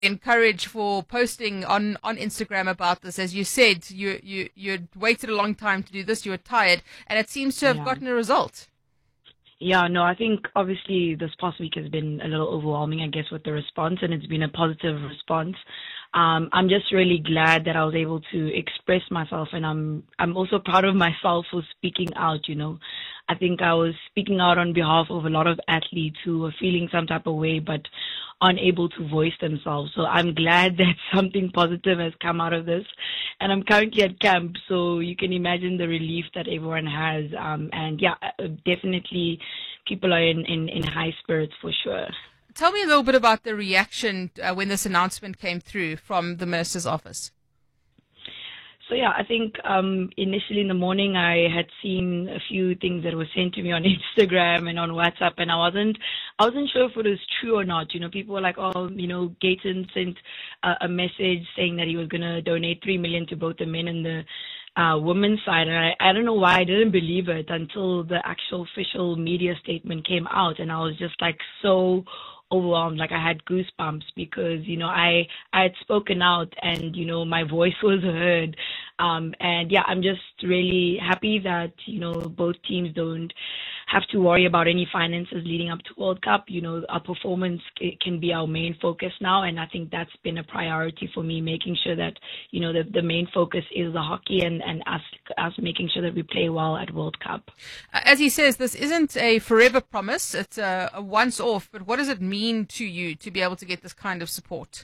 encourage for posting on Instagram about this. As you said, you'd waited a long time to do this. You were tired, and it seems to have gotten a result. Yeah, no, I think obviously this past week has been a little overwhelming, I guess, with the response, and it's been a positive response. I'm just really glad that I was able to express myself, and I'm also proud of myself for speaking out, you know. I think I was speaking out on behalf of a lot of athletes who were feeling some type of way but unable to voice themselves. So I'm glad that something positive has come out of this. And I'm currently at camp, so you can imagine the relief that everyone has. And yeah, definitely people are in high spirits for sure. Tell me a little bit about the reaction when this announcement came through from the Minister's office. So yeah, I think initially in the morning I had seen a few things that were sent to me on Instagram and on WhatsApp, and I wasn't sure if it was true or not. You know, people were like, oh, you know, Gayton sent a message saying that he was going to donate 3 million to both the men and the women's side, and I don't know why I didn't believe it until the actual official media statement came out, and I was just like so overwhelmed. Like I had goosebumps because, you know, I had spoken out and, you know, my voice was heard. And yeah, I'm just really happy that, you know, both teams don't have to worry about any finances leading up to World Cup. You know, our performance can be our main focus now. And I think that's been a priority for me, making sure that, you know, the main focus is the hockey and us making sure that we play well at World Cup. As he says, this isn't a forever promise. It's a once off. But what does it mean to you to be able to get this kind of support?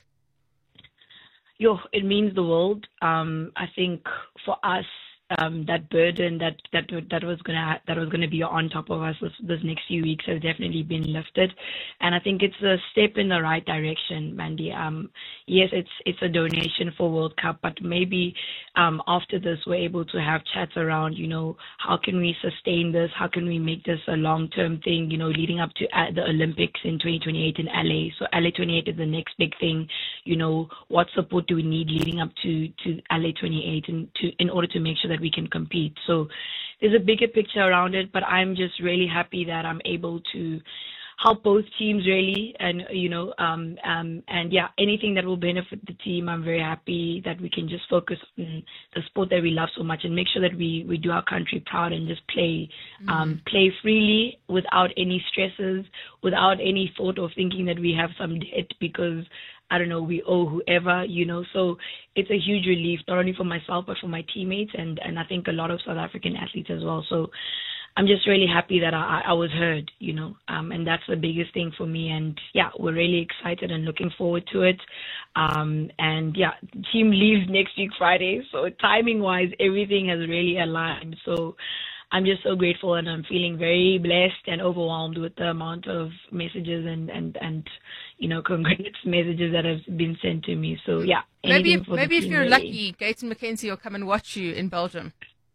It means the world. I think for us, that burden that was gonna be on top of us this next few weeks has definitely been lifted, and I think it's a step in the right direction, Mandy. Yes, it's a donation for World Cup, but maybe after this we're able to have chats around, you know, how can we sustain this? How can we make this a long-term thing? You know, leading up to the Olympics in 2028 in LA. So LA 28 is the next big thing. You know, what support do we need leading up to LA 28 in order to make sure that we can compete? So there's a bigger picture around it, but I'm just really happy that I'm able to help both teams really, and you know, and yeah, anything that will benefit the team. I'm very happy that we can just focus on the sport that we love so much and make sure that we do our country proud and just play freely without any stresses, without any thought of thinking that we have some debt because, I don't know, we owe whoever, you know. So it's a huge relief, not only for myself, but for my teammates and I think a lot of South African athletes as well. So I'm just really happy that I was heard, you know, and that's the biggest thing for me. And yeah, we're really excited and looking forward to it. And yeah, the team leaves next week, Friday. So timing wise, everything has really aligned. So I'm just so grateful, and I'm feeling very blessed and overwhelmed with the amount of messages and you know, congrats messages that have been sent to me. So yeah, maybe if you're lucky, Gayton McKenzie will come and watch you in Belgium.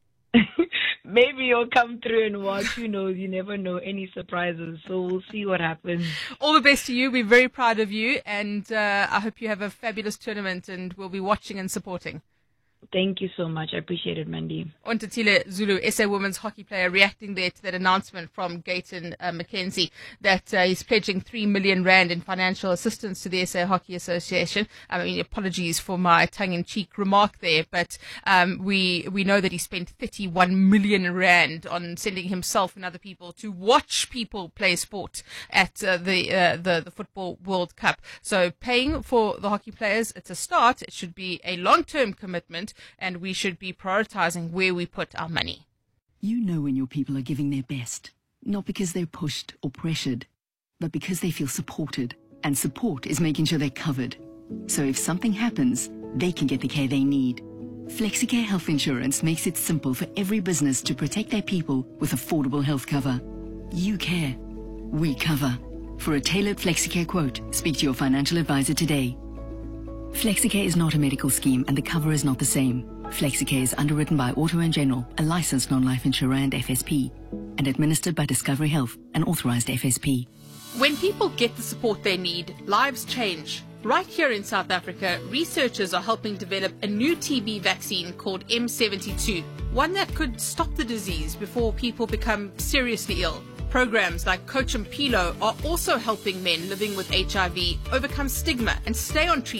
Maybe you'll come through and watch. Who knows? You never know, any surprises. So we'll see what happens. All the best to you. We're very proud of you, and I hope you have a fabulous tournament, and we'll be watching and supporting. Thank you so much. I appreciate it, Mandy. Ontatile Zulu, SA women's hockey player, reacting there to that announcement from Gayton McKenzie that he's pledging 3 million rand in financial assistance to the SA Hockey Association. I mean, apologies for my tongue-in-cheek remark there, but we know that he spent 31 million rand on sending himself and other people to watch people play sport at the Football World Cup. So paying for the hockey players, it's a start. It should be a long-term commitment, and we should be prioritizing where we put our money. You know when your people are giving their best, not because they're pushed or pressured, but because they feel supported. And support is making sure they're covered. So if something happens, they can get the care they need. FlexiCare Health Insurance makes it simple for every business to protect their people with affordable health cover. You care. We cover. For a tailored FlexiCare quote, speak to your financial advisor today. FlexiCare is not a medical scheme and the cover is not the same. FlexiCare is underwritten by Auto & General, a licensed non-life insurer and FSP, and administered by Discovery Health, an authorized FSP. When people get the support they need, lives change. Right here in South Africa, researchers are helping develop a new TB vaccine called M72, one that could stop the disease before people become seriously ill. Programs like Coach and Pilo are also helping men living with HIV overcome stigma and stay on treatment